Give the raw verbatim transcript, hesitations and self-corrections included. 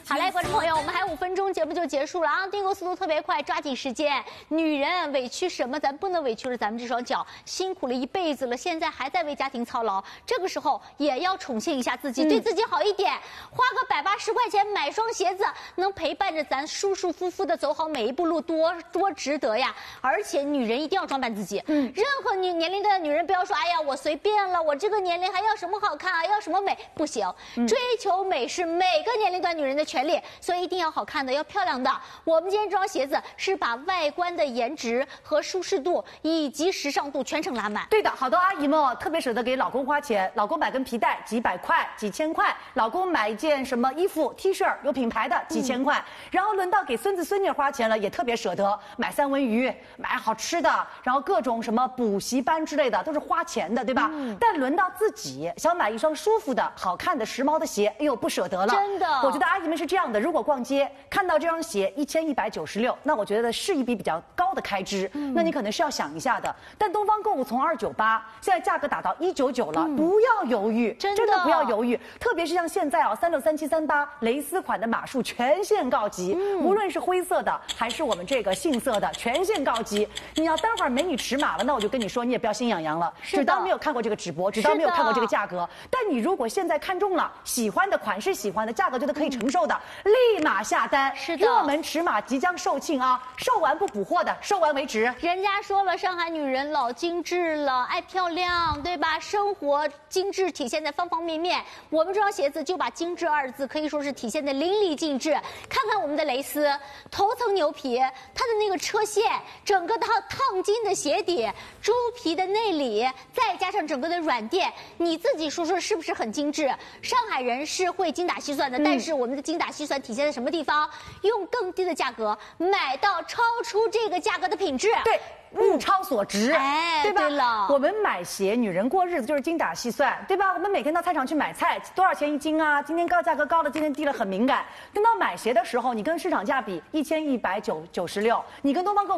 好嘞，观众朋友，我们还有五分钟，节目就结束了啊！订购速度特别快，抓紧时间。女人委屈什么？咱不能委屈了咱们这双脚，辛苦了一辈子了，现在还在为家庭操劳，这个时候也要宠幸一下自己，嗯、对自己好一点，花个百八十块钱买双鞋子，能陪伴着咱舒舒服服的走好每一步路，多多值得呀！而且女人一定要装扮自己，嗯，任何女年龄段的女人不要说，哎呀，我随便了，我这个年龄还要什么好看啊，要什么美，不行，嗯、追求美是每个年龄段女人的权利，所以一定要好看的，要漂亮的。我们今天这双鞋子是把外观的颜值和舒适度以及时尚度全程拉满。 对的，好多阿姨们哦，特别舍得给老公花钱，老公买根皮带几百块、几千块，老公买一件什么衣服 T 恤有品牌的几千块，嗯、然后轮到给孙子孙女花钱了，也特别舍得买三文鱼、买好吃的，然后各种什么补习班之类的都是花钱的，对吧？嗯、但轮到自己想买一双舒服的、好看的、时髦的鞋，哎呦不舍得了。 真的， 我觉得阿姨们是这样的，如果逛街看到这双鞋一千一百九十六，那我觉得是一笔比较高的开支，嗯、那你可能是要想一下的。但东方购物从二九八，现在价格打到一九九了，嗯、不要犹豫， 真的真的不要犹豫。特别是像现在啊，三六三七三八蕾丝款的码数全线告急，嗯、无论是灰色的还是我们这个杏色的，全线告急。你要待会儿没你尺码了，那我就跟你说，你也不要心痒痒了，只当没有看过这个直播，只当没有看过这个价格。但你如果现在看中了，喜欢的款式、喜欢的价格，觉得可以承受的，嗯、立马下单。 是的， 热门尺码即将售罄啊，售完不补货的，售完为止。 人家说了，上海女人老精致了，爱漂亮，对吧？生活精致体现在方方面面。我们这双鞋子就把精致二字可以说是体现的淋漓尽致。看看我们的蕾丝，头层牛皮，它的那个车线，整个套烫金的鞋底，猪皮的内里，再加上整个的软垫，你自己说说是不是很精致？上海人是会精打细算的，嗯、但是我们的精打细算体现在什么地方？用更低的价格买到超出这个价格的品质。 对。物超所值， 哎， 对吧？ 对了， 我们买鞋，女人过日子就是精打细算，对吧？我们每天到菜场去买菜，多少钱一斤啊？今天高价格高了，今天低了，很敏感。等到买鞋的时候，你跟市场价比一千一百九九十六，你跟东方购物